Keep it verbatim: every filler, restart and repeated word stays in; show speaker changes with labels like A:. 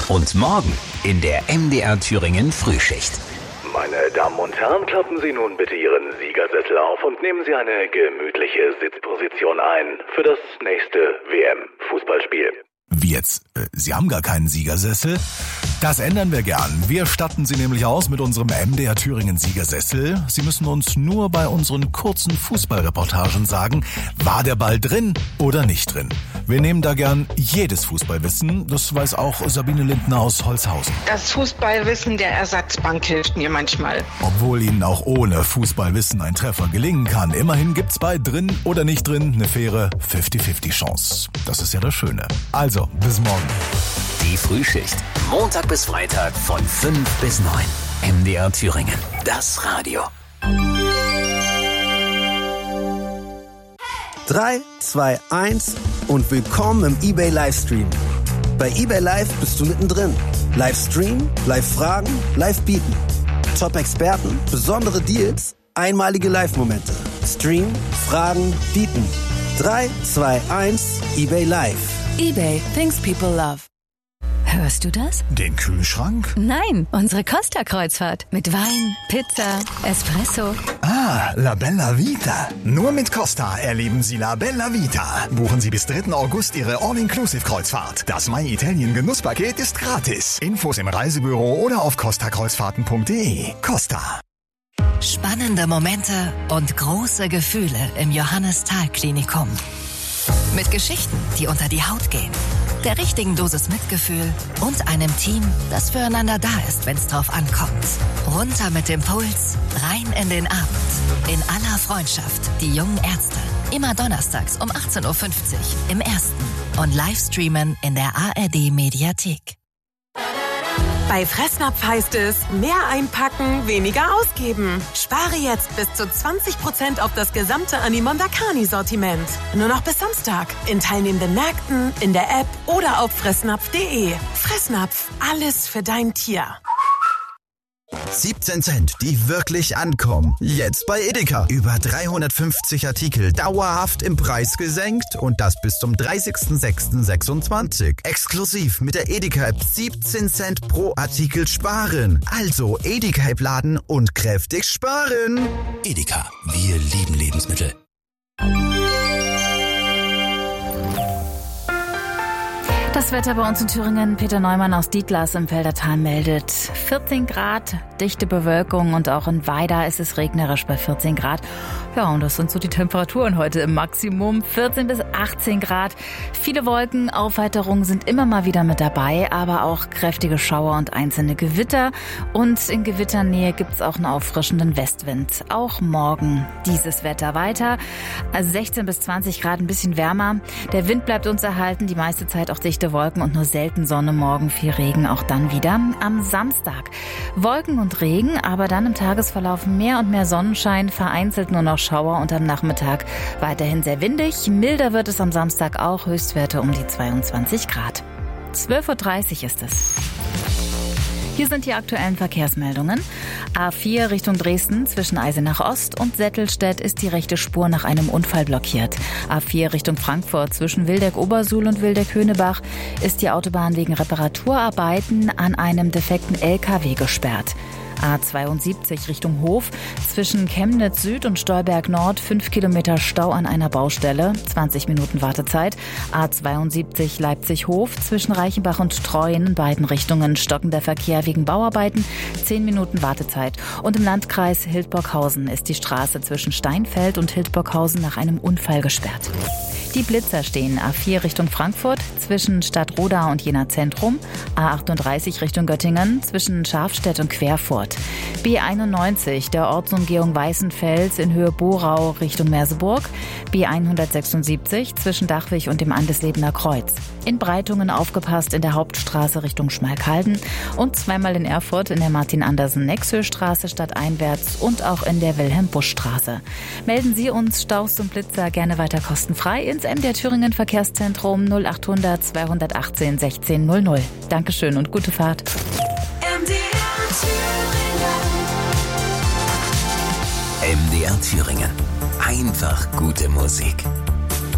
A: Und morgen in der M D R Thüringen Frühschicht.
B: Meine Damen und Herren, klappen Sie nun bitte Ihren Siegersessel auf und nehmen Sie eine gemütliche Sitzposition ein für das nächste W M-Fußballspiel.
C: Wie jetzt? Äh, Sie haben gar keinen Siegersessel? Das ändern wir gern. Wir statten Sie nämlich aus mit unserem M D R Thüringen Siegersessel. Sie müssen uns nur bei unseren kurzen Fußballreportagen sagen, war der Ball drin oder nicht drin. Wir nehmen da gern jedes Fußballwissen. Das weiß auch Sabine Lindner aus Holzhausen.
D: Das Fußballwissen der Ersatzbank hilft mir manchmal.
C: Obwohl Ihnen auch ohne Fußballwissen ein Treffer gelingen kann, immerhin gibt's bei drin oder nicht drin eine faire fünfzig fünfzig Chance. Das ist ja das Schöne. Also, bis morgen.
A: Die Frühschicht. Montag bis Freitag von fünf bis neun. M D R Thüringen. Das Radio.
E: drei, zwei, eins und willkommen im eBay Livestream. Bei eBay Live bist du mittendrin. Live streamen, live fragen, live bieten. Top-Experten, besondere Deals, einmalige Live-Momente. Stream, fragen, bieten. drei, zwei, eins, eBay Live.
F: eBay, things people love. Hörst du das?
C: Den Kühlschrank?
F: Nein, unsere Costa-Kreuzfahrt. Mit Wein, Pizza, Espresso.
G: Ah, La Bella Vita. Nur mit Costa erleben Sie La Bella Vita. Buchen Sie bis dritten August Ihre All-Inclusive-Kreuzfahrt. Das My Italien Genusspaket ist gratis. Infos im Reisebüro oder auf costa kreuzfahrten punkt de. Costa.
H: Spannende Momente und große Gefühle im Johannes-Thal-Klinikum. Mit Geschichten, die unter die Haut gehen, der richtigen Dosis Mitgefühl und einem Team, das füreinander da ist, wenn's drauf ankommt. Runter mit dem Puls, rein in den Abend. In aller Freundschaft, die jungen Ärzte. Immer donnerstags um achtzehn Uhr fünfzig im Ersten und Livestreamen in der A R D-Mediathek.
I: Bei Fressnapf heißt es, mehr einpacken, weniger ausgeben. Spare jetzt bis zu zwanzig Prozent auf das gesamte Animonda Carni-Sortiment. Nur noch bis Samstag. In teilnehmenden Märkten, in der App oder auf fressnapf punkt de. Fressnapf, alles für dein Tier.
J: siebzehn Cent, die wirklich ankommen. Jetzt bei Edeka. Über dreihundertfünfzig Artikel dauerhaft im Preis gesenkt und das bis zum dreißigsten sechsten sechsundzwanzig. Exklusiv mit der Edeka-App siebzehn Cent pro Artikel sparen. Also Edeka-App laden und kräftig sparen.
A: Edeka. Wir lieben Lebensmittel.
K: Das Wetter bei uns in Thüringen. Peter Neumann aus Dietlas im Feldertal meldet vierzehn Grad, dichte Bewölkung und auch in Weida ist es regnerisch bei vierzehn Grad. Ja, und das sind so die Temperaturen heute im Maximum. vierzehn bis achtzehn Grad. Viele Wolken, Aufheiterungen sind immer mal wieder mit dabei, aber auch kräftige Schauer und einzelne Gewitter. Und in Gewitternähe gibt es auch einen auffrischenden Westwind. Auch morgen dieses Wetter weiter. Also sechzehn bis zwanzig Grad, ein bisschen wärmer. Der Wind bleibt uns erhalten, die meiste Zeit auch dichte Wolken und nur selten Sonne, morgen viel Regen, auch dann wieder. Am Samstag Wolken und Regen, aber dann im Tagesverlauf mehr und mehr Sonnenschein, vereinzelt nur noch Schauer und am Nachmittag weiterhin sehr windig. Milder wird es am Samstag auch, Höchstwerte um die zweiundzwanzig Grad. zwölf Uhr dreißig ist es. Hier sind die aktuellen Verkehrsmeldungen. A vier Richtung Dresden zwischen Eisenach Ost und Settelstedt ist die rechte Spur nach einem Unfall blockiert. A vier Richtung Frankfurt zwischen Wildeck-Obersuhl und Wildeck-Höhnebach ist die Autobahn wegen Reparaturarbeiten an einem defekten L K W gesperrt. A zweiundsiebzig Richtung Hof zwischen Chemnitz Süd und Stolberg Nord fünf Kilometer Stau an einer Baustelle, zwanzig Minuten Wartezeit. A zweiundsiebzig Leipzig Hof zwischen Reichenbach und Treuen in beiden Richtungen stockender Verkehr wegen Bauarbeiten, zehn Minuten Wartezeit. Und im Landkreis Hildburghausen ist die Straße zwischen Steinfeld und Hildburghausen nach einem Unfall gesperrt. Die Blitzer stehen A vier Richtung Frankfurt zwischen Stadtroda und Jena Zentrum, A achtunddreißig Richtung Göttingen zwischen Schafstedt und Querfurt, B einundneunzig der Ortsumgehung Weißenfels in Höhe Borau Richtung Merseburg, B hundertsechsundsiebzig zwischen Dachwig und dem Andeslebener Kreuz. In Breitungen aufgepasst in der Hauptstraße Richtung Schmalkalden und zweimal in Erfurt in der Martin-Andersen-Nexö-Straße stadteinwärts und auch in der Wilhelm-Busch-Straße. Melden Sie uns Staus und Blitzer gerne weiter kostenfrei ins M D R Thüringen Verkehrszentrum null achthundert zweihundertachtzehn sechzehn null null. Dankeschön und gute Fahrt.
A: M D R Thüringen. M D R Thüringen. Einfach gute Musik.